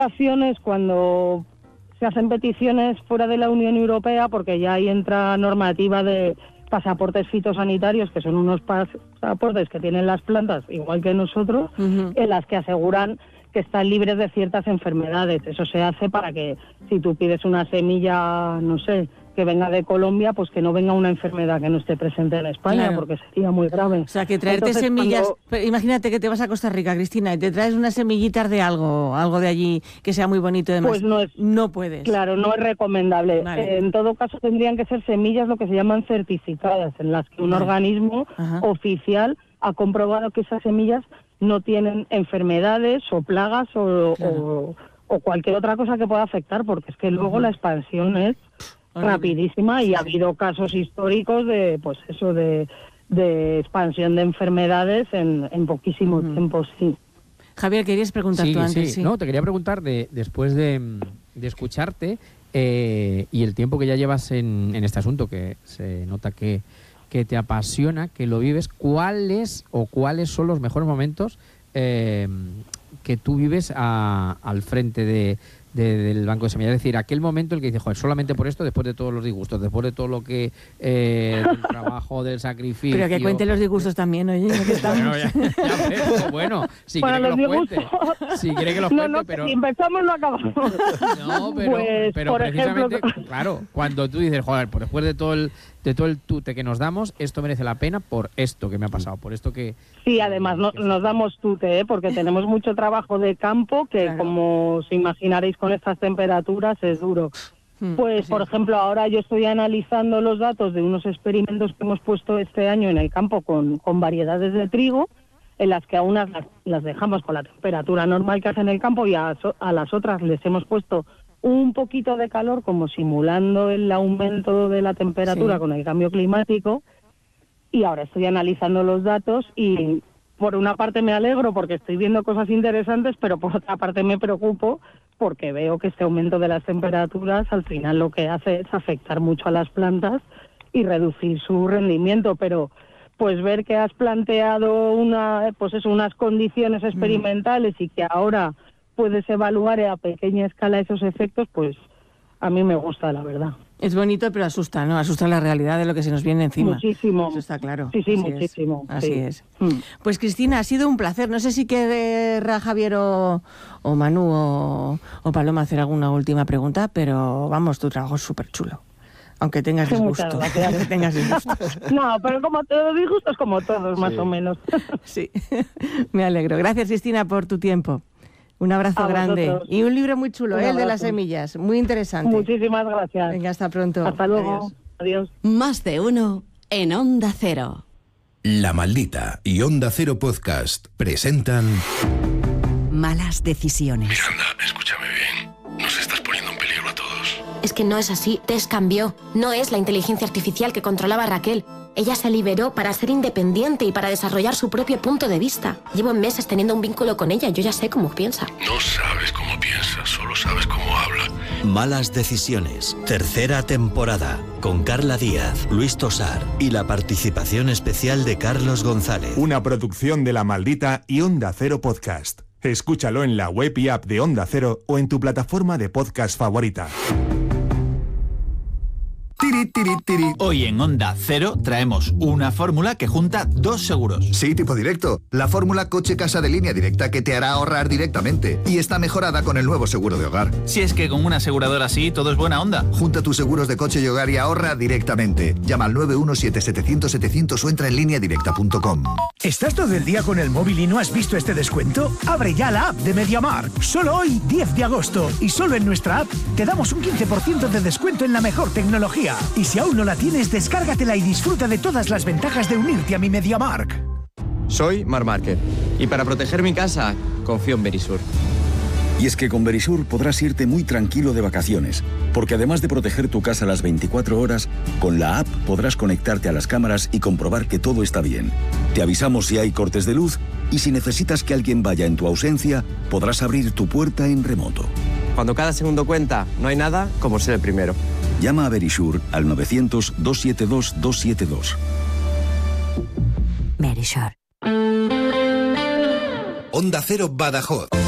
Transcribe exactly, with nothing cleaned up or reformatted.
ocasiones cuando se hacen peticiones fuera de la Unión Europea, porque ya ahí entra normativa de pasaportes fitosanitarios, que son unos pasaportes que tienen las plantas, igual que nosotros, uh-huh. en las que aseguran que están libres de ciertas enfermedades. Eso se hace para que si tú pides una semilla, no sé, que venga de Colombia, pues que no venga una enfermedad que no esté presente en España, claro. porque sería muy grave. O sea, que traerte Entonces, semillas... Cuando... Imagínate que te vas a Costa Rica, Cristina, y te traes unas semillitas de algo, algo de allí que sea muy bonito. Además, pues no es... No puedes. Claro, no es recomendable. Vale. Eh, en todo caso, tendrían que ser semillas lo que se llaman certificadas, en las que un vale. organismo Ajá. oficial ha comprobado que esas semillas no tienen enfermedades o plagas o, claro. o, o cualquier otra cosa que pueda afectar, porque es que luego uh-huh. la expansión es... rapidísima y ha habido casos históricos de pues eso de, de expansión de enfermedades en, en poquísimo uh-huh. tiempo, sí. Javier, querías preguntar sí, tú antes, sí. sí. No, te quería preguntar de después de, de escucharte eh, y el tiempo que ya llevas en, en este asunto, que se nota que, que te apasiona, que lo vives, ¿cuáles o cuáles son los mejores momentos eh, que tú vives a, al frente de De, del banco de semillas? Es decir, aquel momento en el que dices, joder, solamente por esto, después de todos los disgustos, después de todo lo que eh, del trabajo, del sacrificio... Pero que cuente los disgustos también, oye. Que bueno, ya, ya ves, bueno, si bueno, quiere que los disgustos... cuente, si quiere que los no, cuente, no, pero... si empezamos no acabamos. No, pero, pues, pero por precisamente, ejemplo... claro, cuando tú dices, joder, pues después de todo el de todo el tute que nos damos, esto merece la pena por esto que me ha pasado, por esto que... Sí, además no, nos damos tute, ¿eh? Porque tenemos mucho trabajo de campo que, claro. como os imaginaréis con estas temperaturas, es duro. Hmm, pues, sí. por ejemplo, ahora yo estoy analizando los datos de unos experimentos que hemos puesto este año en el campo con, con variedades de trigo, en las que a unas las, las dejamos con la temperatura normal que hace en el campo y a, a las otras les hemos puesto un poquito de calor, como simulando el aumento de la temperatura sí. con el cambio climático, y ahora estoy analizando los datos y por una parte me alegro porque estoy viendo cosas interesantes, pero por otra parte me preocupo porque veo que este aumento de las temperaturas al final lo que hace es afectar mucho a las plantas y reducir su rendimiento, pero pues ver que has planteado una pues eso, unas condiciones experimentales mm. y que ahora puedes evaluar a pequeña escala esos efectos, pues a mí me gusta, la verdad. Es bonito, pero asusta, ¿no? Asusta la realidad de lo que se nos viene encima. Muchísimo. Eso está claro. Sí, sí, Así muchísimo. Es. Así sí. es. Mm. Pues Cristina, ha sido un placer. No sé si querrá Javier o, o Manu o, o Paloma hacer alguna última pregunta, pero vamos, tu trabajo es súper chulo. Aunque tengas disgustos. Aunque tengas disgustos. No, pero como todos disgustos, como todos, sí. más o menos. Sí, me alegro. Gracias, Cristina, por tu tiempo. Un abrazo grande. Y un libro muy chulo, ¿eh? El de las semillas. Muy interesante. Muchísimas gracias. Venga, hasta pronto. Hasta luego. Adiós. Adiós. Más de uno en Onda Cero. La Maldita y Onda Cero Podcast presentan... Malas decisiones. Miranda, escúchame bien. Nos estás poniendo en peligro a todos. Es que no es así. Tess cambió. No es la inteligencia artificial que controlaba a Raquel. Ella se liberó para ser independiente y para desarrollar su propio punto de vista. Llevo meses teniendo un vínculo con ella. Yo ya sé cómo piensa. No sabes cómo piensa, solo sabes cómo habla. Malas decisiones. Tercera temporada. Con Carla Díaz, Luis Tosar y la participación especial de Carlos González. Una producción de La Maldita y Onda Cero Podcast. Escúchalo en la web y app de Onda Cero o en tu plataforma de podcast favorita. Tiri, tiri, tiri. Hoy en Onda Cero traemos una fórmula que junta dos seguros. Sí, tipo directo. La fórmula coche-casa de Línea Directa que te hará ahorrar directamente. Y está mejorada con el nuevo seguro de hogar. Si es que con una aseguradora así todo es buena onda. Junta tus seguros de coche y hogar y ahorra directamente. Llama al nueve uno siete setecientos setecientos o entra en línea directa punto com. ¿Estás todo el día con el móvil y no has visto este descuento? Abre ya la app de MediaMarkt. Solo hoy, diez de agosto. Y solo en nuestra app te damos un quince por ciento de descuento en la mejor tecnología. Y si aún no la tienes, descárgatela y disfruta de todas las ventajas de unirte a mi MediaMarkt. Soy Marc Márquez y para proteger mi casa, confío en Verisur. Y es que con Verisur podrás irte muy tranquilo de vacaciones, porque además de proteger tu casa las veinticuatro horas, con la app podrás conectarte a las cámaras y comprobar que todo está bien. Te avisamos si hay cortes de luz y si necesitas que alguien vaya en tu ausencia, podrás abrir tu puerta en remoto. Cuando cada segundo cuenta, no hay nada como ser el primero. Llama a Verisur al novecientos, doscientos setenta y dos, doscientos setenta y dos. Verisur. Onda Cero Badajoz.